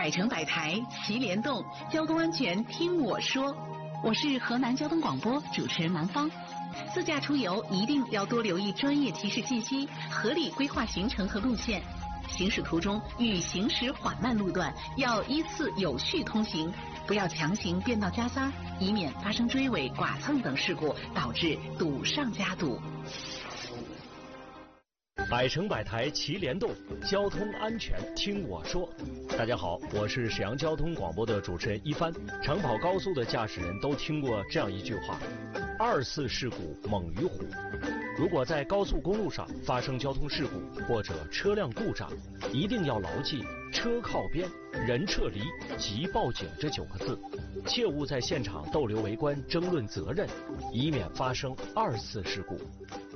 百城百台齐联动，交通安全听我说。我是河南交通广播主持人南方。自驾出游一定要多留意专业提示信息，合理规划行程和路线。行驶途中遇行驶缓慢路段，要依次有序通行，不要强行变道加塞，以免发生追尾、剐蹭等事故，导致堵上加堵。 百城百台齐联动，交通安全听我说。大家好，我是沈阳交通广播的主持人一帆。长跑高速的驾驶人都听过这样一句话：24事故猛于虎。如果在高速公路上发生交通事故或者车辆故障，一定要牢记车靠边、人撤离、即报警这9个字，切勿在现场逗留围观、争论责任，以免发生24事故。